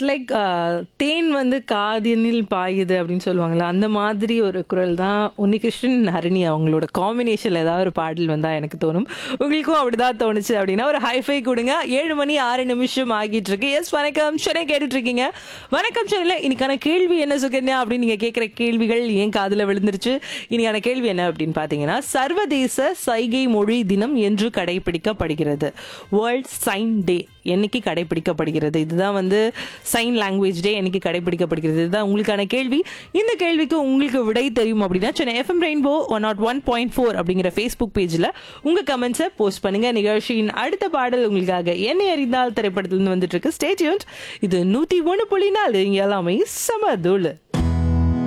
Like தேன் வந்து காதினில் பாயுது அப்படின்னு சொல்லுவாங்களா, அந்த மாதிரி ஒரு குரல் தான் உன்னிகிருஷ்ணன் ஹரிணி அவங்களோட காம்பினேஷன்ல ஏதாவது ஒரு பாடல் வந்தா எனக்கு தோணும். உங்களுக்கும் அப்படிதான் தோணுச்சு அப்படின்னா ஒரு ஹைஃபை கொடுங்க. 7 மணி 6 நிமிஷம் ஆகிட்டு இருக்கு. எஸ், வணக்கம் சென்னை கேட்டுட்டு இருக்கீங்க. வணக்கம் சென்னையில இன்னைக்கான கேள்வி என்ன சுகன்யா அப்படின்னு நீங்க கேட்குற கேள்விகள் ஏன் காதுல விழுந்துருச்சு. இன்னைக்கான கேள்வி என்ன அப்படின்னு பாத்தீங்கன்னா, சர்வதேச சைகை மொழி தினம் என்று கடைபிடிக்கப்படுகிறது. வேர்ல்ட் சைன் டே என்னைக்கு கடைபிடிக்கப்படுகிறது? இதுதான் வந்து சைன் லாங்குவேஜ் டே என்னைக்கு கடைபிடிக்கப்படுகிறது? இதுதான் உங்களுக்கான கேள்வி. இந்த கேள்விக்கு உங்களுக்கு விடை தெரியும் அப்படின்னா சென்னை FM ரெயின்போ 101.4 அப்படிங்கிற ஃபேஸ்புக் பேஜ்ல உங்க கமெண்ட்ஸை போஸ்ட் பண்ணுங்க. நிகழ்ச்சியின் அடுத்த பாடல் உங்களுக்காக என்னை அறிந்தால் திரைப்படத்திலிருந்து வந்துட்டு இருக்கு. Stay tuned. இது 101.4 எல்லாமே சமதூள்.